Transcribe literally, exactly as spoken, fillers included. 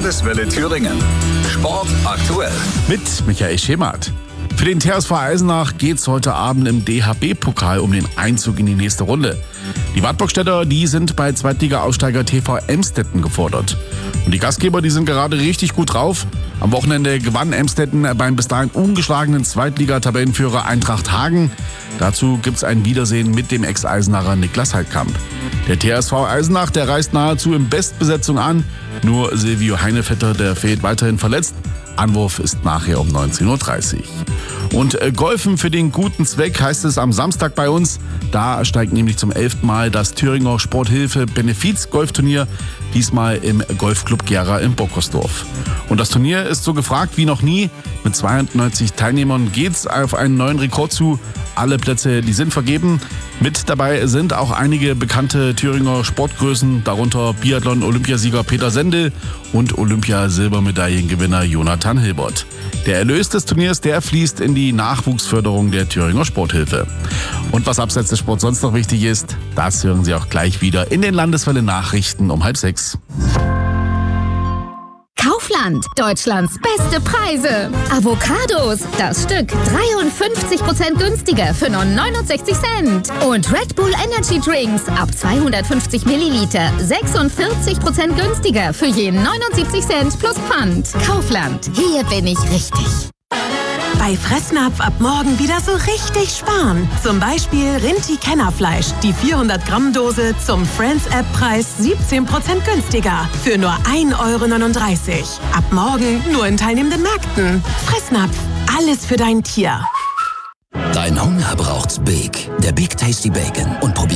Landeswelle Thüringen. Sport aktuell. Mit Michael Schemert. Für den T S V Eisenach geht's heute Abend im D H B-Pokal um den Einzug in die nächste Runde. Die Wartburgstädter, die sind bei Zweitliga-Aufsteiger T V Emstetten gefordert. Und die Gastgeber, die sind gerade richtig gut drauf. Am Wochenende gewann Emstetten beim bis dahin ungeschlagenen Zweitliga-Tabellenführer Eintracht Hagen. Dazu gibt's ein Wiedersehen mit dem Ex-Eisenacher Niklas Heidkamp. Der T S V Eisenach, der reist nahezu in Bestbesetzung an. Nur Silvio Heinevetter, der fehlt weiterhin verletzt. Anwurf ist nachher um neunzehn Uhr dreißig. Und äh, Golfen für den guten Zweck heißt es am Samstag bei uns. Da steigt nämlich zum elften Mal das Thüringer Sporthilfe Benefiz-Golfturnier, diesmal im Golfclub Gera in Bockersdorf. Und das Turnier ist so gefragt wie noch nie. Mit zweihundertneunzig Teilnehmern geht's auf einen neuen Rekord zu. Alle Plätze, die sind vergeben. Mit dabei sind auch einige bekannte Thüringer Sportgrößen, darunter Biathlon-Olympiasieger Peter Sendel und Olympiasilbermedaillengewinner Jonathan Hilbert. Der Erlös des Turniers, der fließt in die Nachwuchsförderung der Thüringer Sporthilfe. Und was abseits des Sports sonst noch wichtig ist, das hören Sie auch gleich wieder in den Landeswelle-Nachrichten um halb sechs. Kaufland, Deutschlands beste Preise. Avocados, das Stück dreiundfünfzig Prozent günstiger für nur neunundsechzig Cent. Und Red Bull Energy Drinks ab zweihundertfünfzig Milliliter sechsundvierzig Prozent günstiger für je neunundsiebzig Cent plus Pfand. Kaufland, hier bin ich richtig. Bei Fressnapf ab morgen wieder so richtig sparen. Zum Beispiel Rinti-Kennerfleisch, die vierhundert Gramm Dose zum Friends-App-Preis siebzehn Prozent günstiger. Für nur ein Euro neununddreißig. Ab morgen nur in teilnehmenden Märkten. Fressnapf, alles für dein Tier. Dein Hunger braucht's Big. Der Big Tasty Bacon. Und probier